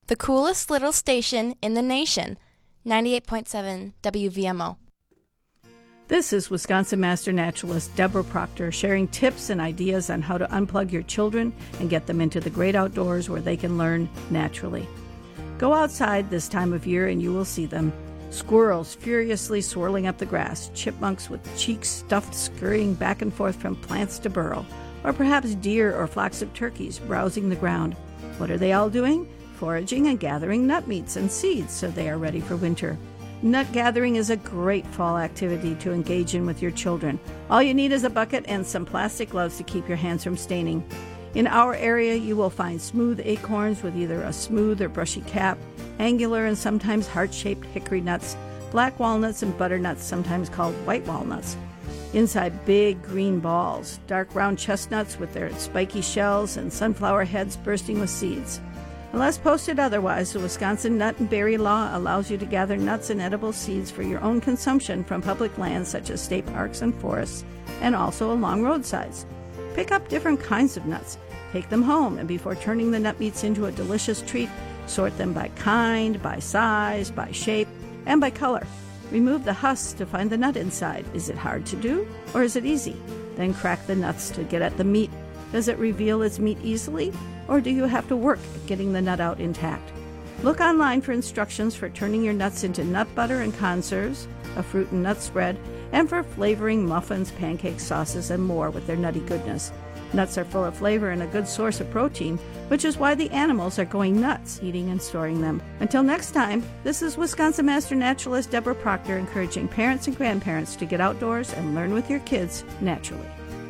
The coolest little station in the nation. 98.7 WVMO. This is Wisconsin Master Naturalist Deborah Proctor sharing tips and ideas on how to unplug your children and get them into the great outdoors where they can learn naturally. Go outside this time of year and you will see them. Squirrels furiously swirling up the grass, chipmunks with cheeks stuffed scurrying back and forth from plants to burrow, or perhaps deer or flocks of turkeys browsing the ground. What are they all doing? Foraging and gathering nut meats and seeds so they are ready for winter. Nut gathering is a great fall activity to engage in with your children. All you need is a bucket and some plastic gloves to keep your hands from staining. In our area, you will find smooth acorns with either a smooth or brushy cap, angular and sometimes heart-shaped hickory nuts, black walnuts and butternuts, sometimes called white walnuts. Inside, big green balls, dark round chestnuts with their spiky shells, and sunflower heads bursting with seeds. Unless posted otherwise, the Wisconsin Nut and Berry Law allows you to gather nuts and edible seeds for your own consumption from public lands such as state parks and forests, and also along roadsides. Pick up different kinds of nuts, take them home, and before turning the nut meats into a delicious treat, sort them by kind, by size, by shape, and by color. Remove the husks to find the nut inside. Is it hard to do, or is it easy? Then crack the nuts to get at the meat. Does it reveal its meat easily, or do you have to work at getting the nut out intact? Look online for instructions for turning your nuts into nut butter and conserves, a fruit and nut spread, and for flavoring muffins, pancakes, sauces, and more with their nutty goodness. Nuts are full of flavor and a good source of protein, which is why the animals are going nuts eating and storing them. Until next time, this is Wisconsin Master Naturalist Deborah Proctor encouraging parents and grandparents to get outdoors and learn with your kids naturally.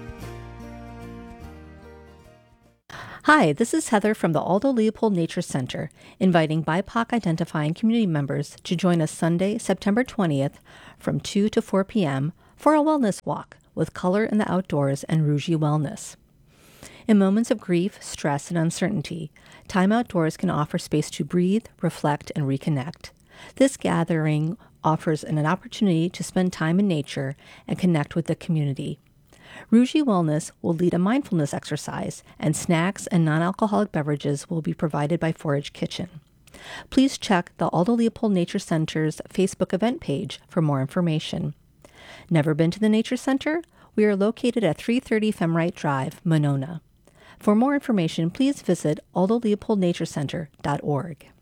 Hi, this is Heather from the Aldo Leopold Nature Center, inviting BIPOC identifying community members to join us Sunday, September 20th from 2 to 4 p.m. for a wellness walk with Color in the Outdoors and Rougie Wellness. In moments of grief, stress, and uncertainty, time outdoors can offer space to breathe, reflect, and reconnect. This gathering offers an opportunity to spend time in nature and connect with the community. Rougie Wellness will lead a mindfulness exercise, and snacks and non-alcoholic beverages will be provided by Forage Kitchen. Please check the Aldo Leopold Nature Center's Facebook event page for more information. Never been to the Nature Center? We are located at 330 Femrite Drive, Monona. For more information, please visit aldoleopoldnaturecenter.org.